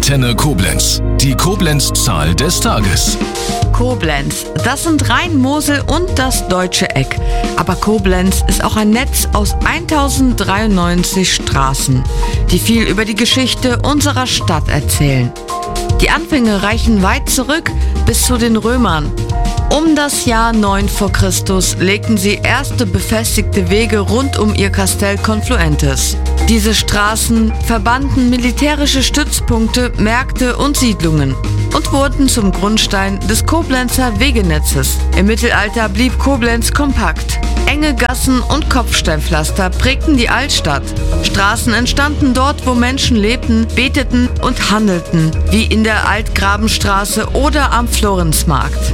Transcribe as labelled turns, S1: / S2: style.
S1: Antenne Koblenz. Die Koblenz-Zahl des Tages.
S2: Koblenz, das sind Rhein-Mosel und das Deutsche Eck. Aber Koblenz ist auch ein Netz aus 1093 Straßen, die viel über die Geschichte unserer Stadt erzählen. Die Anfänge reichen weit zurück bis zu den Römern. Um das Jahr 9 vor Christus legten sie erste befestigte Wege rund um ihr Kastell Confluentes. Diese Straßen verbanden militärische Stützpunkte, Märkte und Siedlungen und wurden zum Grundstein des Koblenzer Wegenetzes. Im Mittelalter blieb Koblenz kompakt. Enge Gassen und Kopfsteinpflaster prägten die Altstadt. Straßen entstanden dort, wo Menschen lebten, beteten und handelten, wie in der Altgrabenstraße oder am Florenzmarkt.